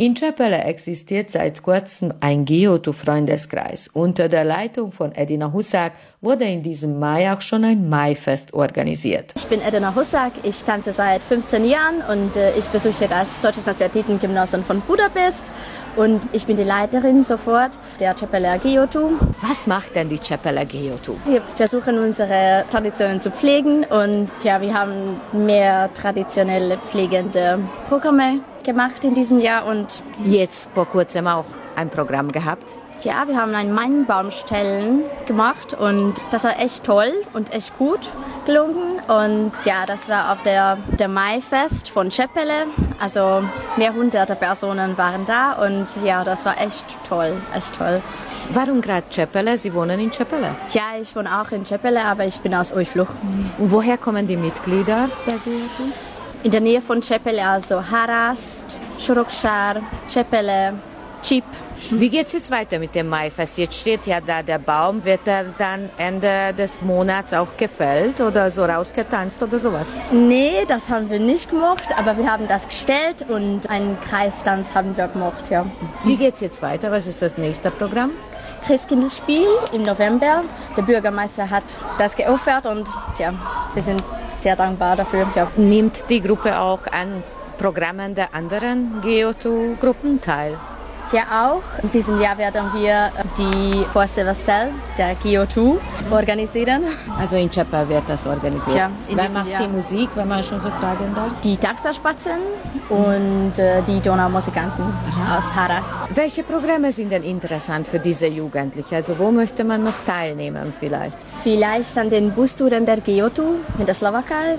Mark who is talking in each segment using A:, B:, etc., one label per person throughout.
A: In Čepele existiert seit kurzem ein Geotu-Freundeskreis. Unter der Leitung von Edina Husak wurde in diesem Mai auch schon ein Maifest organisiert.
B: Ich bin Edina Husak, ich tanze seit 15 Jahren und ich besuche das Deutsches Nationalitätengymnasium von Budapest und ich bin die Leiterin sofort der Čepele Geotu.
A: Was macht denn die Čepele Geotu?
B: Wir versuchen unsere Traditionen zu pflegen und ja, wir haben mehr traditionelle pflegende Programme gemacht in diesem Jahr und
A: jetzt vor kurzem auch ein Programm gehabt.
B: Ja, wir haben einen Maibaumstellen gemacht und das war echt toll und echt gut gelungen. Und ja, das war auf der Maifest von Čepele. Also mehr hunderte Personen waren da und ja, das war echt toll, echt toll.
A: Warum gerade Čepele? Sie wohnen in Čepele?
B: Ja, ich wohne auch in Čepele, aber ich bin aus Ujfluch.
A: Und woher kommen die Mitglieder der GOTU?
B: In der Nähe von Čepele, also Harast, Sorokshar, Čepele, Čip.
A: Wie geht's jetzt weiter mit dem Maifest? Jetzt steht ja da der Baum. Wird er dann Ende des Monats auch gefällt oder so rausgetanzt oder sowas?
B: Nee, das haben wir nicht gemacht, aber wir haben das gestellt und einen Kreistanz haben wir gemacht, ja.
A: Wie geht's jetzt weiter? Was ist das nächste Programm?
B: Christkindlesspiel im November. Der Bürgermeister hat das geopfert und ja, wir sind sehr dankbar dafür. Ja.
A: Nimmt die Gruppe auch an Programmen der anderen GOTU-Gruppen teil?
B: Ja, auch. In diesem Jahr werden wir die Vor Silvester der GOTU organisieren.
A: Also in Čepel wird das organisiert.
B: Ja,
A: wer macht die Musik, wenn man schon so fragen darf?
B: Die Taxaspatzen und die Donaumusikanten aus Haras.
A: Welche Programme sind denn interessant für diese Jugendlichen? Also wo möchte man noch teilnehmen vielleicht?
B: Vielleicht an den Bustouren der GOTU in der Slowakei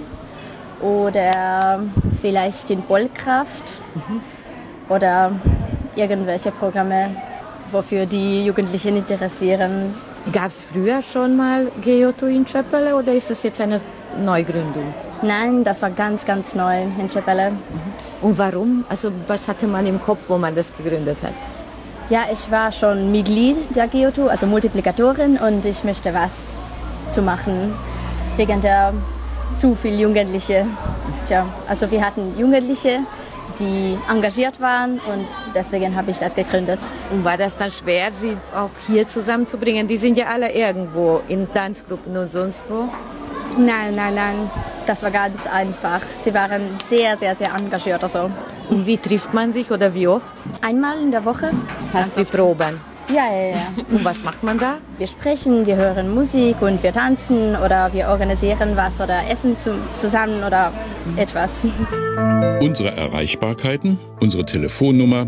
B: oder vielleicht in Polkraft oder irgendwelche Programme, wofür die Jugendlichen interessieren.
A: Gab es früher schon mal GOTU in Čepele oder ist das jetzt eine Neugründung?
B: Nein, das war ganz, ganz neu in Čepele.
A: Und warum? Also was hatte man im Kopf, wo man das gegründet hat?
B: Ja, ich war schon Mitglied der GOTU, also Multiplikatorin und ich möchte was zu machen wegen der zu viel Jugendliche. Ja, also wir hatten Jugendliche, die engagiert waren und deswegen habe ich das gegründet.
A: Und war das dann schwer, sie auch hier zusammenzubringen? Die sind ja alle irgendwo in Tanzgruppen und sonst wo.
B: Nein, nein, nein, das war ganz einfach. Sie waren sehr, sehr, sehr engagiert. Also.
A: Und wie trifft man sich oder wie oft?
B: Einmal in der Woche.
A: Fast wie Proben?
B: Ja, ja, ja.
A: Und was macht man da?
B: Wir sprechen, wir hören Musik und wir tanzen oder wir organisieren was oder essen zusammen oder etwas.
C: Unsere Erreichbarkeiten, unsere Telefonnummer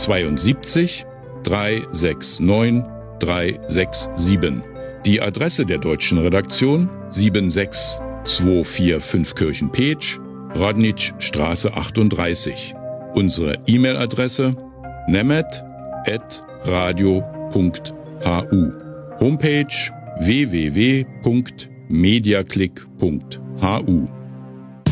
C: 72 369 367. Die Adresse der deutschen Redaktion 76245 Kirchen-Petsch, Radničstraße 38. Unsere E-Mail-Adresse nemet@radio.hu. Homepage www.mediaclick.hu.